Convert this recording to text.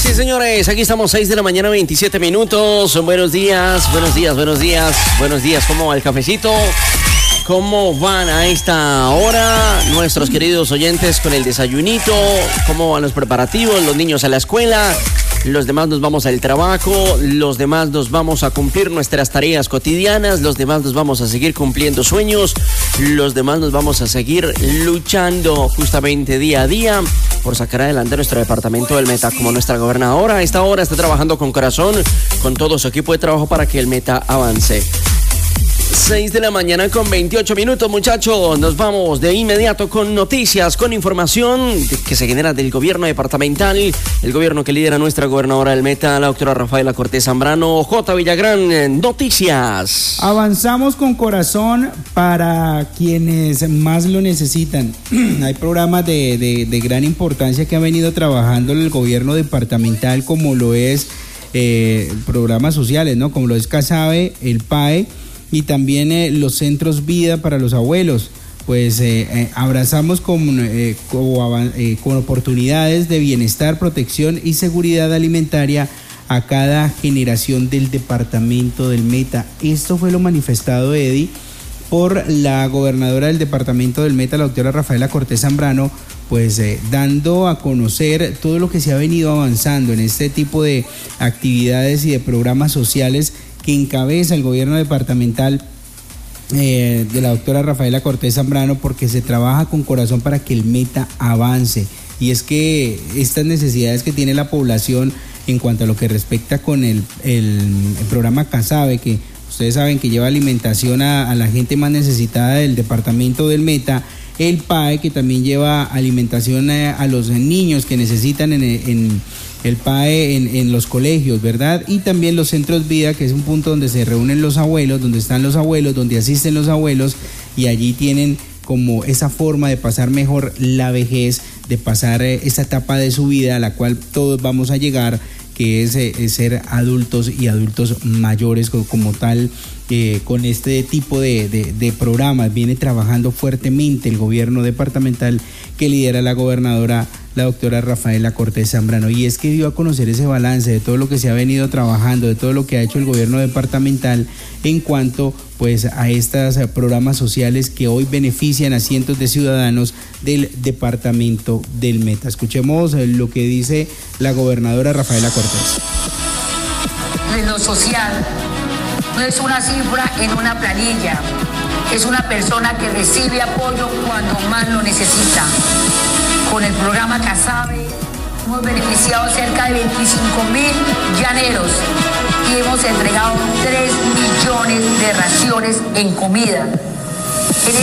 Sí, señores, aquí estamos 6 de la mañana, 27 minutos. Buenos días, buenos días, buenos días. Buenos días, ¿cómo va el cafecito? ¿Cómo van a esta hora nuestros queridos oyentes con el desayunito? ¿Cómo van los preparativos? Los niños a la escuela, los demás nos vamos al trabajo, los demás nos vamos a cumplir nuestras tareas cotidianas, los demás nos vamos a seguir cumpliendo sueños, los demás nos vamos a seguir luchando justamente día a día por sacar adelante nuestro departamento del Meta, como nuestra gobernadora a esta hora está trabajando con corazón, con todo su equipo de trabajo para que el Meta avance. 6 de la mañana con 28 minutos, muchachos. Nos vamos de inmediato con noticias, con información que se genera del gobierno departamental, el gobierno que lidera nuestra gobernadora del Meta, la doctora Rafaela Cortés Zambrano. J. Villagrán, noticias. Avanzamos con corazón para quienes más lo necesitan. Hay programas de gran importancia que ha venido trabajando el gobierno departamental, como lo es programas sociales, ¿no? Como lo es CASABE, el PAE, y también los centros vida para los abuelos. Pues abrazamos con oportunidades de bienestar, protección y seguridad alimentaria a cada generación del departamento del Meta. Esto fue lo manifestado, Eddie, por la gobernadora del departamento del Meta, la doctora Rafaela Cortés Zambrano, pues dando a conocer todo lo que se ha venido avanzando en este tipo de actividades y de programas sociales que encabeza el gobierno departamental de la doctora Rafaela Cortés Zambrano, porque se trabaja con corazón para que el Meta avance. Y es que estas necesidades que tiene la población en cuanto a lo que respecta con el programa CASABE, que ustedes saben que lleva alimentación a la gente más necesitada del departamento del Meta, el PAE, que también lleva alimentación a los niños que necesitan en el PAE en los colegios, ¿verdad? Y también los centros vida, que es un punto donde se reúnen los abuelos, donde están los abuelos, donde asisten los abuelos, y allí tienen como esa forma de pasar mejor la vejez, de pasar esa etapa de su vida a la cual todos vamos a llegar, que es ser adultos y adultos mayores como tal. Con este tipo de programas viene trabajando fuertemente el gobierno departamental que lidera la gobernadora, la doctora Rafaela Cortés Zambrano, y es que dio a conocer ese balance de todo lo que se ha venido trabajando, de todo lo que ha hecho el gobierno departamental en cuanto pues a estos programas sociales que hoy benefician a cientos de ciudadanos del departamento del Meta. Escuchemos lo que dice la gobernadora Rafaela Cortés. En lo social no es una cifra en una planilla, es una persona que recibe apoyo cuando más lo necesita. Con el programa CASABE hemos beneficiado cerca de 25.000 llaneros y hemos entregado 3 millones de raciones en comida.